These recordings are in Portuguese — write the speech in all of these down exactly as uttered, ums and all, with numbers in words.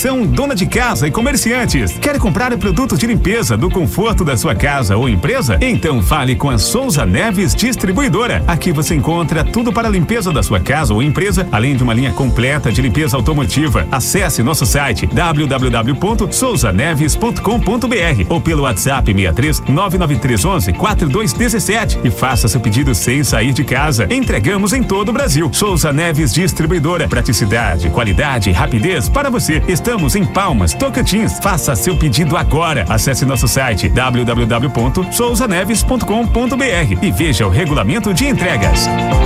Atenção, dona de casa e comerciantes. Quer comprar produtos de limpeza do conforto da sua casa ou empresa? Então fale com a Souza Neves Distribuidora. Aqui você encontra tudo para a limpeza da sua casa ou empresa, além de uma linha completa de limpeza automotiva. Acesse nosso site w w w ponto souza neves ponto com ponto b r ou pelo WhatsApp seis três nove nove três um um quatro dois um sete e faça seu pedido sem sair de casa. Entregamos em todo o Brasil. Souza Neves Distribuidora. Praticidade, qualidade e rapidez para você. Estamos em Palmas, Tocantins. Faça seu pedido agora. Acesse nosso site w w w ponto souza neves ponto com ponto b r e veja o regulamento de entregas.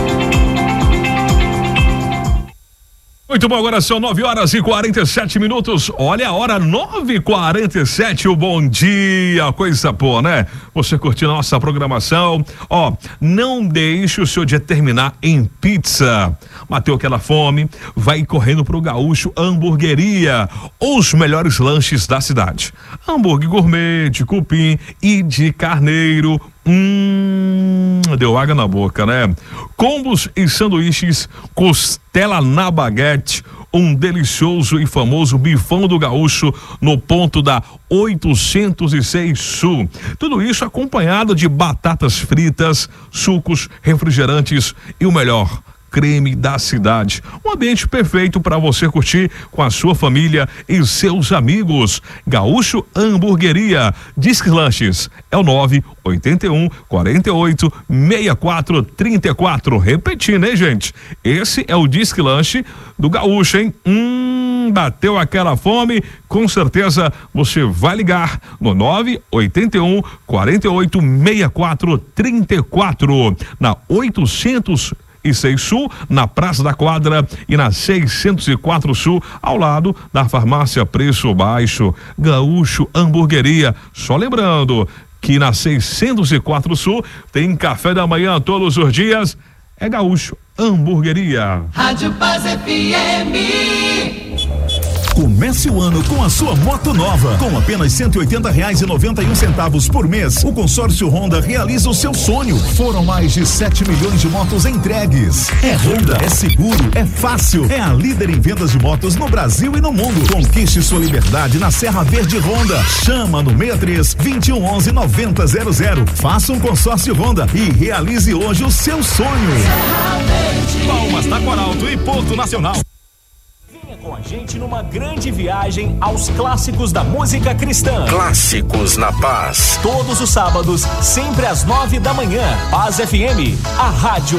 Muito bom, agora são nove horas e quarenta e sete minutos. Olha a hora, nove e quarenta e sete. O bom dia, coisa boa, né? Você curtiu nossa programação? Ó, não deixe o seu dia terminar em pizza. Bateu aquela fome? Vai correndo pro Gaúcho Hamburgueria. Os melhores lanches da cidade: hambúrguer gourmet, de cupim e de carneiro. Hum, deu água na boca, né? Combos e sanduíches, costela na baguete, um delicioso e famoso bifão do Gaúcho no ponto da oitocentos e seis Sul. Tudo isso acompanhado de batatas fritas, sucos, refrigerantes e o melhor, creme da cidade. Um ambiente perfeito para você curtir com a sua família e seus amigos. Gaúcho Hamburgueria. Disque Lanches é o nove oito um, quarenta e oito, sessenta e quatro, trinta e quatro. Repetindo, hein, gente? Esse é o Disque Lanche do Gaúcho, hein? Hum, bateu aquela fome? Com certeza você vai ligar no nove oito um, quarenta e oito, sessenta e quatro, trinta e quatro. Na oitocentos e seis Sul, na Praça da Quadra, e na seiscentos e quatro Sul, ao lado da farmácia Preço Baixo. Gaúcho Hamburgueria. Só lembrando que na seiscentos e quatro Sul tem café da manhã todos os dias. É Gaúcho Hamburgueria. Rádio Paz F M. Comece o ano com a sua moto nova. Com apenas cento e oitenta reais e noventa e um centavos por mês, o consórcio Honda realiza o seu sonho. Foram mais de sete milhões de motos entregues. É Honda, é seguro, é fácil. É a líder em vendas de motos no Brasil e no mundo. Conquiste sua liberdade na Serra Verde Honda. Chama no seis três, vinte e um, onze, noventa zero zero. Faça um consórcio Honda e realize hoje o seu sonho. Palmas, Taquaralto e Porto Nacional. Com a gente numa grande viagem aos clássicos da música cristã. Clássicos na Paz. Todos os sábados, sempre às nove da manhã. Paz F M, a rádio